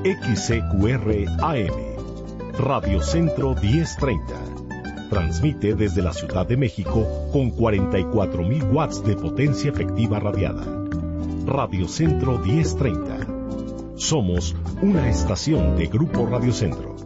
XCQR AM, Radio Centro 1030. Transmite desde la Ciudad de México con 44,000 watts de potencia efectiva radiada. Radio Centro 1030. Somos una estación de Grupo Radio Centro.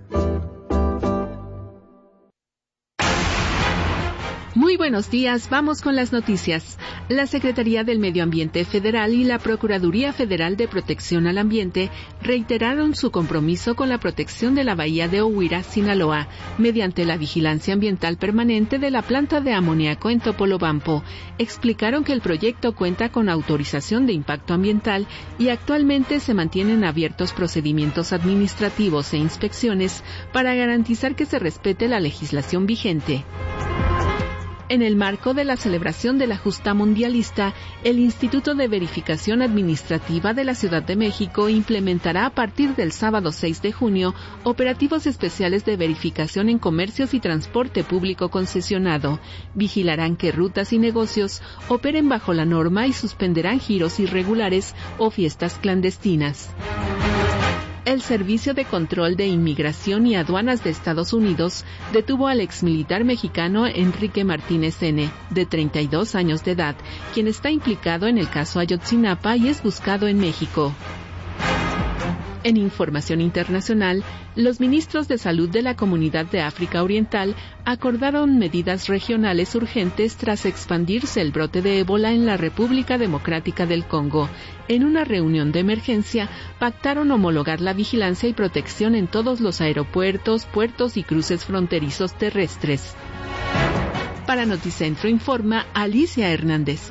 Muy buenos días, vamos con las noticias. La Secretaría del Medio Ambiente Federal y la Procuraduría Federal de Protección al Ambiente reiteraron su compromiso con la protección de la bahía de Ohuira, Sinaloa, mediante la vigilancia ambiental permanente de la planta de amoníaco en Topolobampo. Explicaron que el proyecto cuenta con autorización de impacto ambiental y actualmente se mantienen abiertos procedimientos administrativos e inspecciones para garantizar que se respete la legislación vigente. En el marco de la celebración de la Justa Mundialista, el Instituto de Verificación Administrativa de la Ciudad de México implementará a partir del sábado 6 de junio operativos especiales de verificación en comercios y transporte público concesionado. Vigilarán que rutas y negocios operen bajo la norma y suspenderán giros irregulares o fiestas clandestinas. El Servicio de Control de Inmigración y Aduanas de Estados Unidos detuvo al exmilitar mexicano Enrique Martínez N., de 32 años de edad, quien está implicado en el caso Ayotzinapa y es buscado en México. En información internacional, los ministros de Salud de la Comunidad de África Oriental acordaron medidas regionales urgentes tras expandirse el brote de ébola en la República Democrática del Congo. En una reunión de emergencia, pactaron homologar la vigilancia y protección en todos los aeropuertos, puertos y cruces fronterizos terrestres. Para Noticentro informa Alicia Hernández.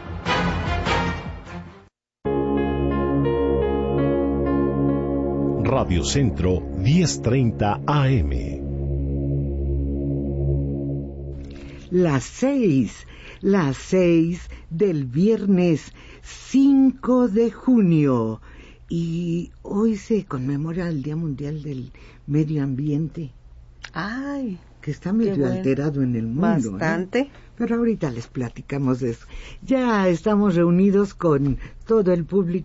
Radio Centro 1030 AM. Las seis del viernes 5 de junio. Y hoy se conmemora el Día Mundial del Medio Ambiente. ¡Ay! Que está medio alterado en el mundo. Bastante. Pero ahorita les platicamos de eso. Ya estamos reunidos con todo el público